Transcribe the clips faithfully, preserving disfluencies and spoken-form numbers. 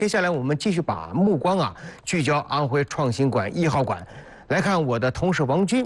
接下来我们继续把目光啊聚焦安徽创新馆一号馆，来看我的同事王军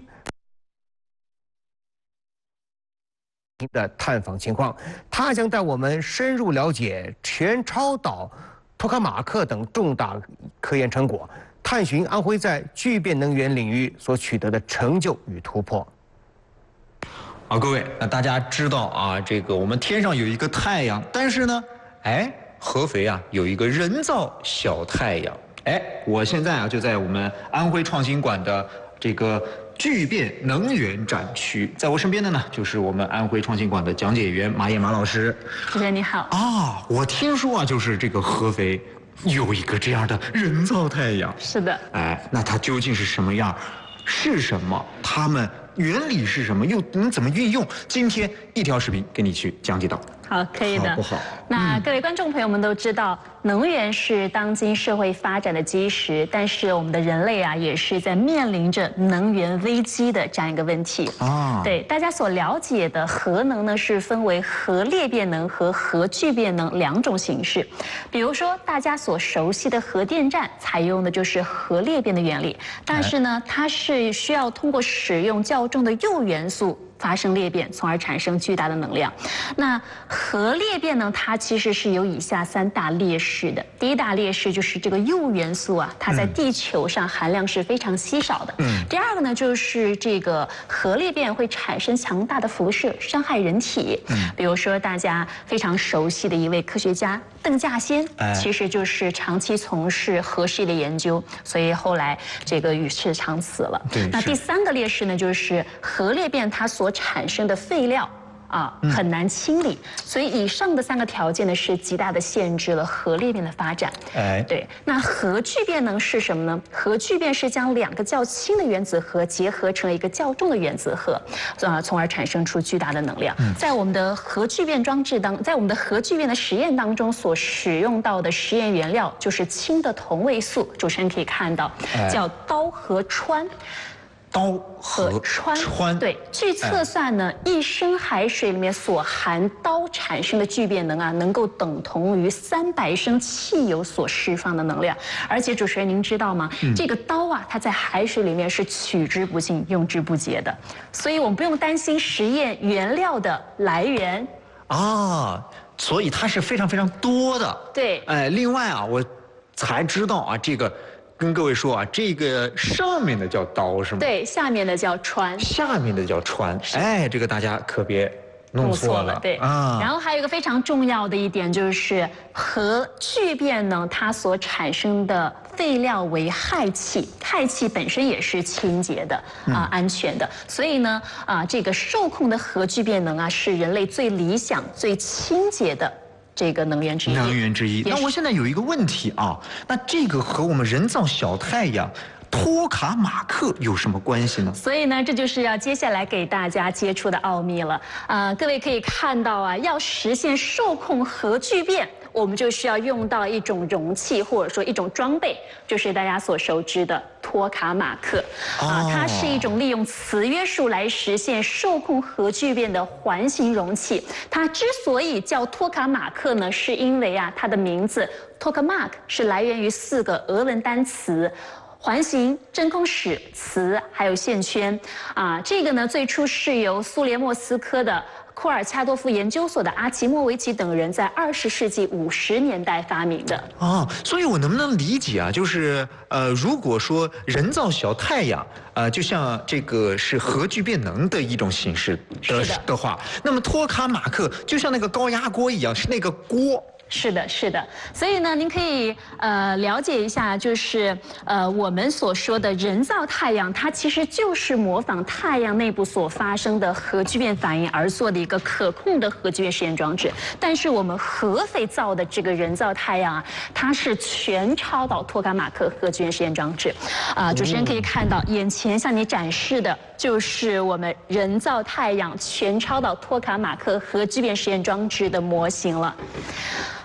的探访情况。他将带我们深入了解全超岛、托卡马克等重大科研成果，探寻安徽在聚变能源领域所取得的成就与突破。 好，各位，那大家知道啊，这个我们天上有一个太阳，但是呢，哎。 合肥啊有一个人造小太阳，哎，我现在啊就在我们安徽创新馆的这个聚变能源展区，在我身边的呢就是我们安徽创新馆的讲解员马艳马老师。 主持人你好。 啊，我听说啊，就是这个合肥有一个这样的人造太阳。 是的。哎， 那它究竟是什么样？是什么？它们原理是什么？又能怎么运用？今天一条视频给你去讲解到。 好，可以的。 好不好？ 那各位观众朋友们都知道，能源是当今社会发展的基石，但是我们的人类啊，也是在面临着能源危机的这样一个问题啊。对，大家所了解的核能呢，是分为核裂变能和核聚变能两种形式。比如说，大家所熟悉的核电站，采用的就是核裂变的原理，但是呢，它是需要通过使用较重的铀元素 发生裂变，从而产生巨大的能量。那核裂变呢？它其实是有以下三大劣势的。第一大劣势就是这个铀元素啊，它在地球上含量是非常稀少的。嗯。第二个呢，就是这个核裂变会产生强大的辐射，伤害人体。嗯。比如说大家非常熟悉的一位科学家邓稼先，其实就是长期从事核试的研究，所以后来这个与世长辞了。对。那第三个劣势呢，就是核裂变它所 所产生的废料啊很难清理，所以以上的三个条件呢是极大的限制了核裂变的发展。哎，对。那核聚变能是什么呢？核聚变是将两个较轻的原子核结合成一个较重的原子核，啊，从而产生出巨大的能量。在我们的核聚变装置当，在我们的核聚变的实验当中所使用到的实验原料就是氢的同位素，主持人可以看到，叫氘和氚。 氘和氚，氚对，据测算呢，一升海水里面所含氘产生的聚变能啊，能够等同于三百升汽油所释放的能量。而且主持人您知道吗？嗯、这个氘啊，它在海水里面是取之不尽、用之不竭的，所以我们不用担心实验原料的来源啊，所以它是非常非常多的。 对， 哎，另外啊，我才知道啊，这个。 跟各位说啊，这个上面的叫氘是吗？ 对，下面的叫氚。 下面的叫氚，哎，这个大家可别弄错了。 对啊。然后还有一个非常重要的一点就是核聚变能它所产生的废料为氦气，氦气本身也是清洁的啊、安全的，所以呢啊，这个受控的核聚变能啊是人类最理想、最清洁的 这个能源之一， 能源之一。那我现在有一个问题啊，那这个和我们人造小太阳托卡马克有什么关系呢？ 所以呢，这就是要接下来给大家揭出的奥秘了。啊、呃，各位可以看到啊，要实现受控核聚变， 我们就需要用到一种容器，或者说一种装备，就是大家所熟知的托卡马克啊，它是一种利用磁约束来实现受控核聚变的环形容器。它之所以叫托卡马克呢，是因为啊，它的名字 tokamak 是来源于四个俄文单词。 环形、真空室、磁还有线圈，啊，这个呢最初是由苏联莫斯科的库尔恰多夫研究所的阿奇莫维奇等人在二十世纪五十年代发明的。 啊，所以我能不能理解啊？就是呃，如果说人造小太阳，呃，就像这个是核聚变能的一种形式的的话，那么托卡马克就像那个高压锅一样，是那个锅。 是的，是的，所以呢，您可以呃了解一下，就是呃我们所说的人造太阳，它其实就是模仿太阳内部所发生的核聚变反应而做的一个可控的核聚变实验装置。但是我们合肥造的这个人造太阳啊，它是全超导托卡马克核聚变实验装置。啊、呃，主持人可以看到，眼前向你展示的就是我们人造太阳全超导托卡马克核聚变实验装置的模型了。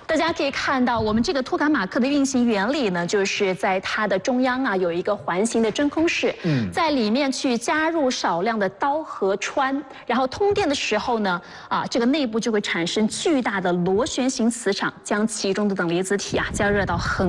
大家可以看到，我们这个托卡马克的运行原理呢，就是在它的中央啊有一个环形的真空室，嗯，在里面去加入少量的氘和氚，然后通电的时候呢，啊，这个内部就会产生巨大的螺旋形磁场，将其中的等离子体啊加热到很